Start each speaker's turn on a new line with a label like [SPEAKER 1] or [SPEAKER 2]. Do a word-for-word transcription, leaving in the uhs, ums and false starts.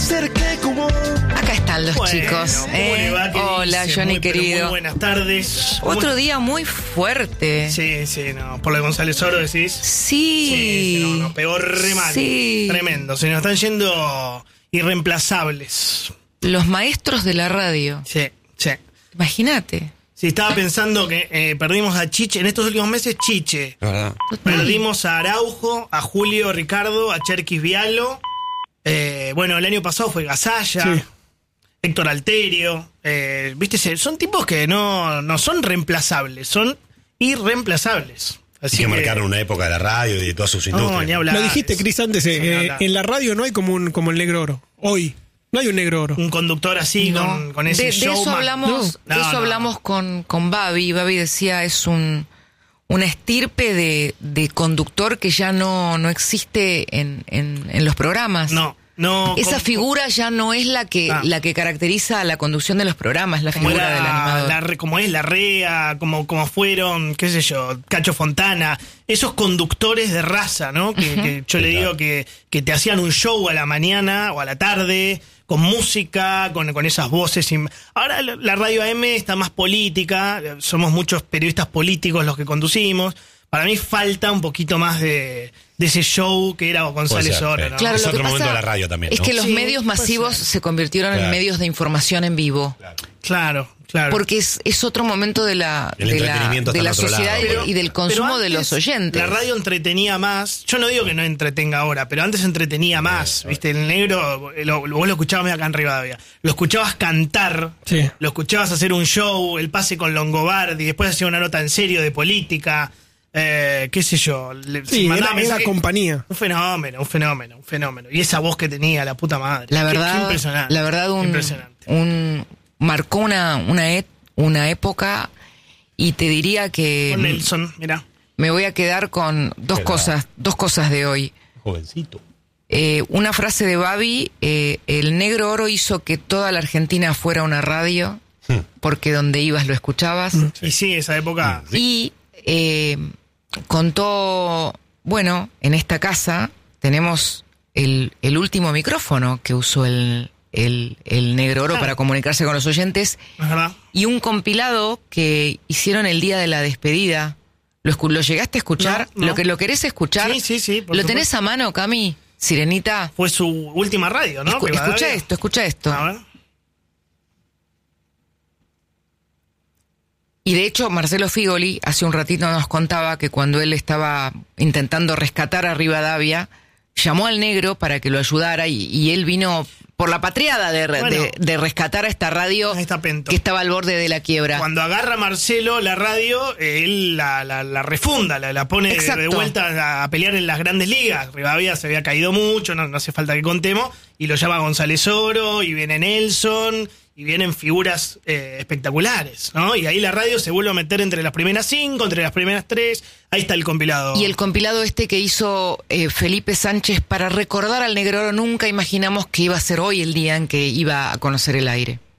[SPEAKER 1] acerqué como...
[SPEAKER 2] Acá están los
[SPEAKER 3] Bueno,
[SPEAKER 2] chicos.
[SPEAKER 3] ¿cómo
[SPEAKER 2] ¿eh?
[SPEAKER 3] le va? ¿Qué
[SPEAKER 2] Hola,
[SPEAKER 3] dice?
[SPEAKER 2] Johnny
[SPEAKER 3] Muy, pero
[SPEAKER 2] querido.
[SPEAKER 3] Muy buenas tardes.
[SPEAKER 2] Otro
[SPEAKER 3] Muy-
[SPEAKER 2] día muy fuerte.
[SPEAKER 3] Sí, sí, no. Por lo de González Oro decís.
[SPEAKER 2] Sí.
[SPEAKER 3] Sí, sí, no, no, pegó re mal.
[SPEAKER 2] Sí.
[SPEAKER 3] Tremendo. Se nos están yendo irreemplazables.
[SPEAKER 2] Los maestros de la radio.
[SPEAKER 3] Sí, sí.
[SPEAKER 2] Imagínate.
[SPEAKER 3] Sí, estaba pensando que eh, perdimos a Chiche. En estos últimos meses, Chiche.
[SPEAKER 1] ¿Verdad?
[SPEAKER 3] Perdimos a Araujo, a Julio Ricardo, a Cherkis Vialo. Eh, bueno, el año pasado fue Gasalla,
[SPEAKER 4] Sí.
[SPEAKER 3] Héctor Alterio. Eh, Viste, se- son tipos que no, no son reemplazables, son irreemplazables. Así
[SPEAKER 1] Así que marcaron una época de la radio y de todas sus
[SPEAKER 3] No,
[SPEAKER 1] industrias.
[SPEAKER 3] ni hablar.
[SPEAKER 4] Lo dijiste, Cris, antes. eh,
[SPEAKER 3] Eso ni
[SPEAKER 4] eh,
[SPEAKER 3] hablar.
[SPEAKER 4] en la radio no hay como, un, como el negro oro. Hoy. No hay un negro oro.
[SPEAKER 3] Un conductor así,
[SPEAKER 2] No.
[SPEAKER 3] con, con ese
[SPEAKER 2] de, de
[SPEAKER 3] showman.
[SPEAKER 2] eso hablamos,
[SPEAKER 3] No.
[SPEAKER 2] de
[SPEAKER 3] No,
[SPEAKER 2] eso
[SPEAKER 3] no.
[SPEAKER 2] hablamos con, con Babi. Babi decía, es un una estirpe de, de conductor que ya no, no existe en, en, en los programas.
[SPEAKER 3] No, no.
[SPEAKER 2] Esa
[SPEAKER 3] como-
[SPEAKER 2] figura ya no es la que
[SPEAKER 3] Ah.
[SPEAKER 2] la que caracteriza la conducción de los programas, la
[SPEAKER 3] como
[SPEAKER 2] figura
[SPEAKER 3] era
[SPEAKER 2] del animador.
[SPEAKER 3] la re- como es la REA, como, como fueron, qué sé yo, Cacho Fontana, esos conductores de raza, ¿no? Que, que yo
[SPEAKER 1] Sí,
[SPEAKER 3] le digo
[SPEAKER 1] claro.
[SPEAKER 3] que, que te hacían un show a la mañana o a la tarde, con música, con, con esas voces. in- Ahora la, la radio A M está más política, somos muchos periodistas políticos los que conducimos. Para mí falta un poquito más de, de ese show que era González
[SPEAKER 1] ser,
[SPEAKER 3] Oro,
[SPEAKER 1] sí.
[SPEAKER 3] ¿no?
[SPEAKER 2] Claro,
[SPEAKER 1] Es
[SPEAKER 2] lo
[SPEAKER 1] otro
[SPEAKER 2] que
[SPEAKER 1] momento
[SPEAKER 2] pasa
[SPEAKER 1] de la radio también,
[SPEAKER 2] es
[SPEAKER 1] ¿no?
[SPEAKER 2] que los
[SPEAKER 3] Sí,
[SPEAKER 2] medios
[SPEAKER 3] puede
[SPEAKER 2] masivos
[SPEAKER 3] ser.
[SPEAKER 2] se convirtieron en
[SPEAKER 1] Claro.
[SPEAKER 2] medios de información en vivo.
[SPEAKER 3] Claro, claro.
[SPEAKER 2] Porque es, es otro momento de la,
[SPEAKER 1] El
[SPEAKER 2] de la,
[SPEAKER 1] entretenimiento
[SPEAKER 2] de
[SPEAKER 1] está
[SPEAKER 2] la
[SPEAKER 1] en otro
[SPEAKER 2] sociedad
[SPEAKER 1] lado,
[SPEAKER 2] y, de-
[SPEAKER 1] pero-
[SPEAKER 2] y del consumo
[SPEAKER 3] Pero
[SPEAKER 2] de
[SPEAKER 3] antes
[SPEAKER 2] los oyentes.
[SPEAKER 3] La radio entretenía más. Yo no digo que no entretenga ahora, pero antes entretenía más. ¿Viste? El negro, lo, vos lo escuchabas acá en Rivadavia. Lo escuchabas cantar,
[SPEAKER 4] Sí.
[SPEAKER 3] lo escuchabas hacer un show, el pase con Longobardi, después hacía una nota en serio de política, eh, qué sé yo. le-
[SPEAKER 4] Sí,
[SPEAKER 3] mandaba
[SPEAKER 4] era, era
[SPEAKER 3] mensaje-
[SPEAKER 4] compañía.
[SPEAKER 3] Un fenómeno, un fenómeno, un fenómeno. Y esa voz que tenía, la puta madre.
[SPEAKER 2] La
[SPEAKER 3] Qué- qué
[SPEAKER 2] verdad,
[SPEAKER 3] impresionante.
[SPEAKER 2] la verdad un,
[SPEAKER 3] Impresionante.
[SPEAKER 2] un marcó una una, et- una época y te diría que
[SPEAKER 3] Con Nelson, mirá.
[SPEAKER 2] me voy a quedar con dos
[SPEAKER 1] Qué
[SPEAKER 2] cosas, dos cosas de hoy.
[SPEAKER 1] Jovencito.
[SPEAKER 2] Eh, una frase de Babi, eh, el negro oro hizo que toda la Argentina fuera una radio,
[SPEAKER 1] Hmm.
[SPEAKER 2] porque donde ibas lo escuchabas.
[SPEAKER 3] Y sí, esa época.
[SPEAKER 2] Y eh, contó, bueno, en esta casa tenemos el, el último micrófono que usó el, el, el negro oro
[SPEAKER 3] Ah.
[SPEAKER 2] para comunicarse con los oyentes
[SPEAKER 3] ¿Es verdad?
[SPEAKER 2] y un compilado que hicieron el día de la despedida. ¿Lo, escu- lo llegaste a escuchar?
[SPEAKER 3] No, no.
[SPEAKER 2] ¿Lo que lo querés escuchar?
[SPEAKER 3] Sí, sí, sí, por
[SPEAKER 2] ¿Lo
[SPEAKER 3] supuesto.
[SPEAKER 2] tenés a mano, Cami? Sirenita.
[SPEAKER 3] Fue su última radio, ¿no?
[SPEAKER 2] Escu-
[SPEAKER 3] Rivadavia.
[SPEAKER 2] escucha esto, escucha esto.
[SPEAKER 3] A ver.
[SPEAKER 2] Y de hecho, Marcelo Figoli hace un ratito nos contaba que cuando él estaba intentando rescatar a Rivadavia, llamó al negro para que lo ayudara y, y él vino por la patriada de, re-
[SPEAKER 3] Bueno.
[SPEAKER 2] de, de rescatar a esta radio
[SPEAKER 3] Ahí está Pento.
[SPEAKER 2] que estaba al borde de la quiebra.
[SPEAKER 3] Cuando agarra Marcelo la radio, eh, él la, la, la refunda, la, la pone de,
[SPEAKER 2] Exacto.
[SPEAKER 3] de vuelta a pelear en las grandes ligas. Rivadavia se había caído mucho, no, no hace falta que contemos, y lo llama González Oro, y viene Nelson, y vienen figuras eh, espectaculares, ¿no? Y ahí la radio se vuelve a meter entre las primeras cinco, entre las primeras tres, ahí está el compilado.
[SPEAKER 2] Y el compilado este que hizo eh, Felipe Sánchez para recordar al negro oro, nunca imaginamos que iba a ser hoy el día en que iba a conocer el aire.